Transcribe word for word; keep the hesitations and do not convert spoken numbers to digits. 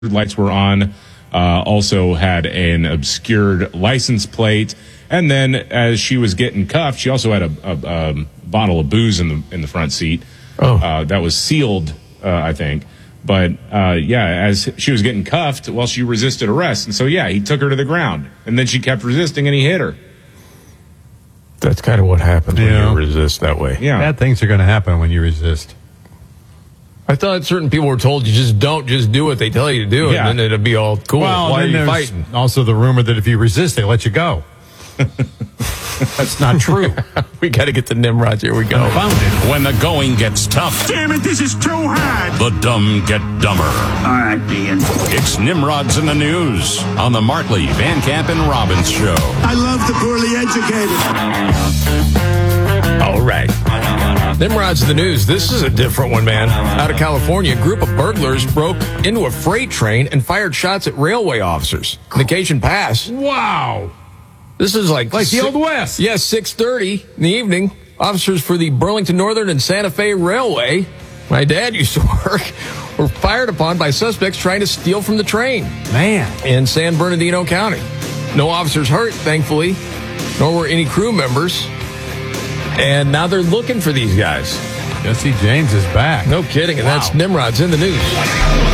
lights were on, uh, also had an obscured license plate. And then as she was getting cuffed, she also had a, a, a bottle of booze in the in the front seat. Oh. Uh, that was sealed, uh, I think. But, uh, yeah, as she was getting cuffed, well, she resisted arrest. And so, yeah, he took her to the ground. And then she kept resisting, and he hit her. That's kind of what happens Yeah. when you resist that way. Yeah. Bad things are going to happen when you resist. I thought certain people were told you just don't, just do what they tell you to do, Yeah. and then it'll be all cool. Well, Why are then you there's fighting? also the rumor that if you resist, they let you go. That's not true. We got to get the Nimrods. Here we go. Found it. When the going gets tough, Damn it, this is too hard. the dumb get dumber. All right, Dean. It's Nimrods in the News on the Martley, Van Camp, and Robbins Show. I love the poorly educated. All right. Nimrod's the news. This is a different one, man. Out of California, a group of burglars broke into a freight train and fired shots at railway officers. On Occasion Pass. Wow. This is like... Like the si- Old West. Yeah, six thirty in the evening. Officers for the Burlington Northern and Santa Fe Railway, my dad used to work, were fired upon by suspects trying to steal from the train Man. in San Bernardino County. No officers hurt, thankfully, nor were any crew members. And now they're looking for these guys. Jesse James is back. No kidding. And Wow. that's Nimrod's in the news.